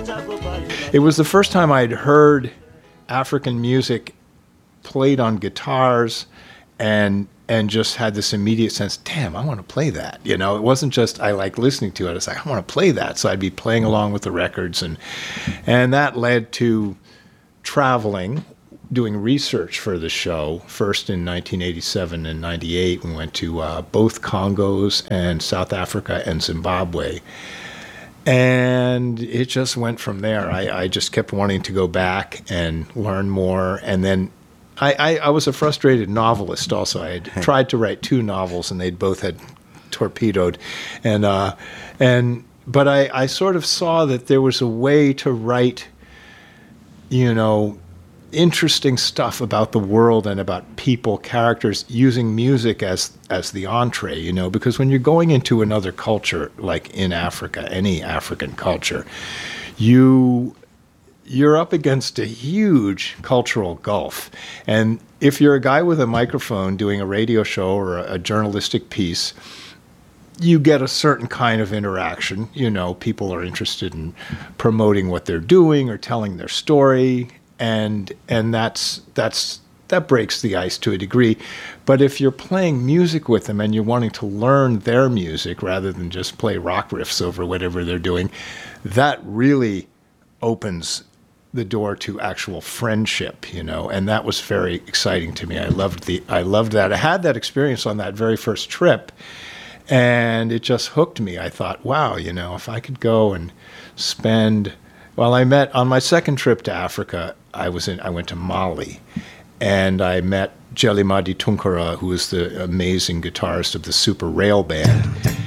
It was the first time I'd heard African music played on guitars and just had this immediate sense, damn, I want to play that. You know, it wasn't just I like listening to it. It's like, I want to play that. So I'd be playing along with the records. And that led to traveling, doing research for the show. First in 1987 and 98, we went to both Congos and South Africa and Zimbabwe. And it just went from there. I just kept wanting to go back and learn more. And then I was a frustrated novelist also. I had tried to write 2 novels, and they'd both had torpedoed. But I sort of saw that there was a way to write, you know, interesting stuff about the world and about people, characters, using music as the entree, you know, because when you're going into another culture, like in Africa, any African culture, you're up against a huge cultural gulf. And if you're a guy with a microphone doing a radio show or a journalistic piece, you get a certain kind of interaction. You know, people are interested in promoting what they're doing or telling their story, and that breaks the ice to a degree. But if you're playing music with them and you're wanting to learn their music rather than just play rock riffs over whatever they're doing, that really opens the door to actual friendship, you know, and that was very exciting to me. I loved that. I had that experience on that very first trip, and it just hooked me. I thought, wow, you know, if I could go and spend, well, I met on my second trip to Africa, I went to Mali, and I met Jelimadi Tunkara, who was the amazing guitarist of the Super Rail Band.